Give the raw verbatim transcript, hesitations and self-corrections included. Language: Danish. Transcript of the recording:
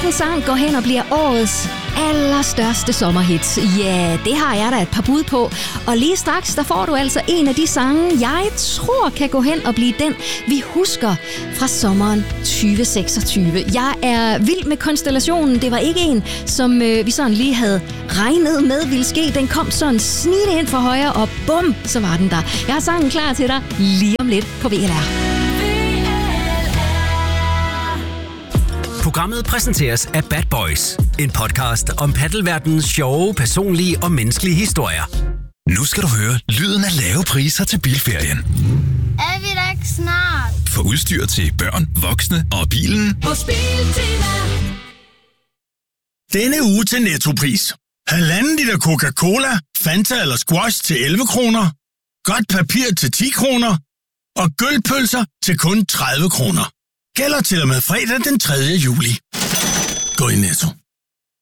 Hvilken sang går hen og bliver årets allerstørste sommerhit? Ja, det har jeg da et par bud på. Og lige straks, der får du altså en af de sange, jeg tror kan gå hen og blive den, vi husker fra sommeren tyve seksogtyve. Jeg er vild med konstellationen. Det var ikke en, som øh, vi sådan lige havde regnet med ville ske. Den kom sådan snigende ind fra højre, og bum, så var den der. Jeg har sangen klar til dig lige om lidt på V L R. Programmet præsenteres af Bad Boys, en podcast om paddelverdenens sjove, personlige og menneskelige historier. Nu skal du høre lyden af lave priser til bilferien. Er vi da ikke snart? For udstyr til børn, voksne og bilen. Hos Biltema. Denne uge til Nettopris. Halvanden liter Coca-Cola, Fanta eller Squash til elleve kroner. Godt papir til ti kroner. Og gølpølser til kun tredive kroner. Gælder til og med fredag den tredje juli. Gå i Netto.